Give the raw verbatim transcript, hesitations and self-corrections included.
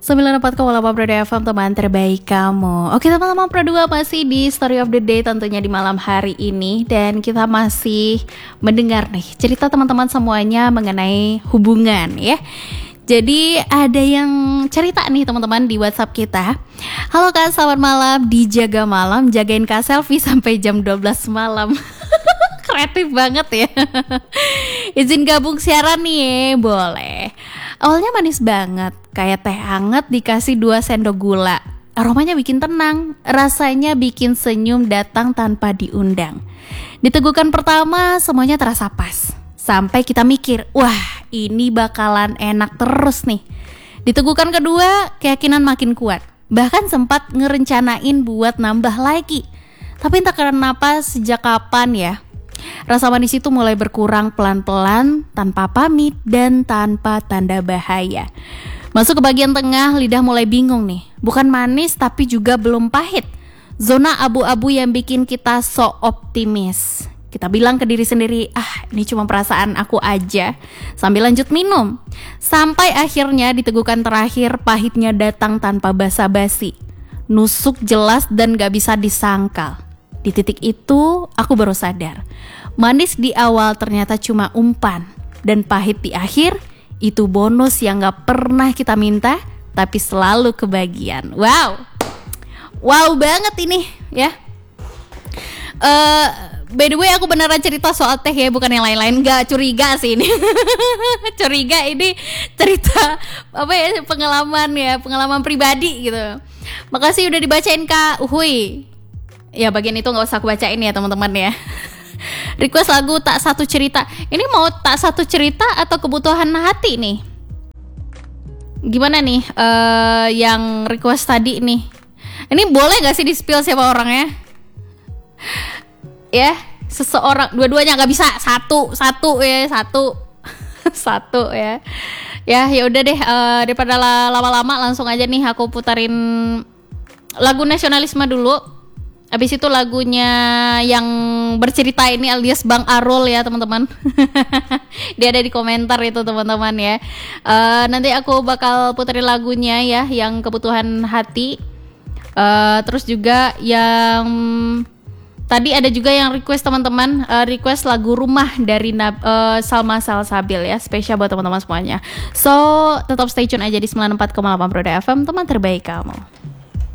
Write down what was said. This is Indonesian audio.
sembilan puluh empat koma delapan Pro F M, teman terbaik kamu. Oke teman-teman, Pro dua masih di Story of the Day tentunya di malam hari ini. Dan kita masih mendengar nih cerita teman-teman semuanya mengenai hubungan ya. Jadi ada yang cerita nih teman-teman di WhatsApp kita. Halo Kak, selamat malam, dijaga malam, jagain Kak selfie sampai jam dua belas malam. Kreatif banget ya. Izin gabung siaran nih ya, boleh. Awalnya manis banget, kayak teh hangat dikasih dua sendok gula. Aromanya bikin tenang, rasanya bikin senyum datang tanpa diundang. Ditegukan pertama semuanya terasa pas. Sampai kita mikir, wah ini bakalan enak terus nih. Ditegukan kedua, keyakinan makin kuat. Bahkan sempat ngerencanain buat nambah lagi. Tapi entah kenapa sejak kapan ya, rasa manis itu mulai berkurang pelan-pelan, tanpa pamit dan tanpa tanda bahaya. Masuk ke bagian tengah, lidah mulai bingung nih. Bukan manis tapi juga belum pahit. Zona abu-abu yang bikin kita so optimis. Kita bilang ke diri sendiri, ah ini cuma perasaan aku aja, sambil lanjut minum. Sampai akhirnya ditegukan terakhir, pahitnya datang tanpa basa-basi. Nusuk jelas dan gak bisa disangkal. Di titik itu aku baru sadar, manis di awal ternyata cuma umpan, dan pahit di akhir itu bonus yang gak pernah kita minta tapi selalu kebagian. Wow, wow banget ini ya. Uh, by the way aku beneran cerita soal teh ya, bukan yang lain-lain. Gak curiga sih ini. Curiga ini cerita apa ya, pengalaman ya, pengalaman pribadi gitu. Makasih udah dibacain Kak Uhuy. Ya bagian itu gak usah aku bacain ya teman-teman ya. Request lagu Tak Satu Cerita. Ini mau tak satu cerita atau kebutuhan hati nih? Gimana nih uh, yang request tadi nih? Ini boleh gak sih di spill siapa orangnya? Ya, seseorang, dua-duanya gak bisa. Satu, satu ya, satu. Satu ya. Ya, ya udah deh, uh, daripada lama-lama langsung aja nih aku putarin lagu nasionalisme dulu. Habis itu lagunya yang bercerita ini alias Bang Arul ya teman-teman. Dia ada di komentar itu teman-teman ya. Uh, nanti aku bakal puterin lagunya ya, yang kebutuhan hati. Uh, terus juga yang tadi ada juga yang request teman-teman, uh, request lagu Rumah dari uh, Salma Salsabil ya, spesial buat teman-teman semuanya. So tetap stay tune aja di sembilan puluh empat koma delapan Pro F M, teman terbaik kamu.